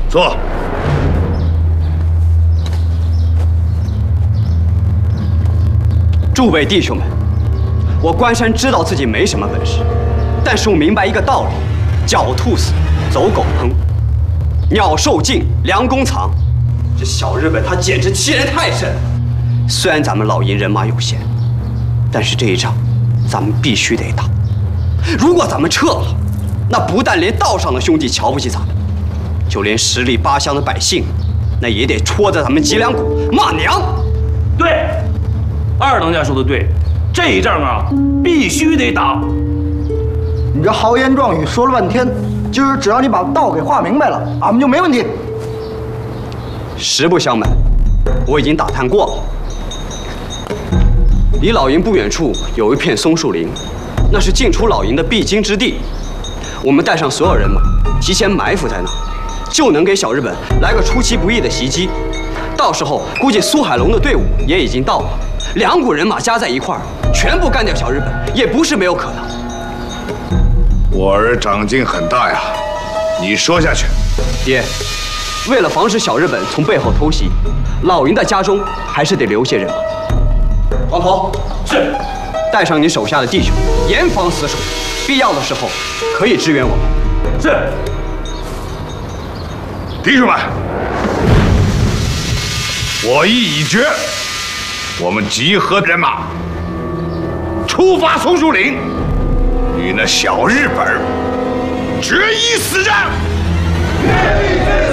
坐。 诸位弟兄们，我关山知道自己没什么本事，但是我明白一个道理：狡兔死，走狗烹；鸟兽尽，良弓藏。这小日本他简直欺人太甚了。虽然咱们老营人马有限，但是这一仗咱们必须得打。如果咱们撤了，那不但连道上的兄弟瞧不起咱们，就连十里八乡的百姓，那也得戳在咱们脊梁骨骂娘。 对，二当家说的对，这一仗啊，必须得打。 你这豪言壮语说了半天，今儿只要你把道给画明白了，俺们就没问题。 实不相瞒，我已经打探过了。离老营不远处有一片松树林，那是进出老营的必经之地。我们带上所有人马，提前埋伏在那儿，就能给小日本来个出其不意的袭击。到时候估计苏海龙的队伍也已经到了，两股人马加在一块儿，全部干掉小日本也不是没有可能。 我儿长进很大呀，你说下去。 爹，为了防止小日本从背后偷袭，老营的家中还是得留些人马。黄头是， 带上你手下的弟兄，严防死守，必要的时候可以支援我们。 是。 弟兄们，我意已决，我们集合人马，出发松树岭，与那小日本决一死战。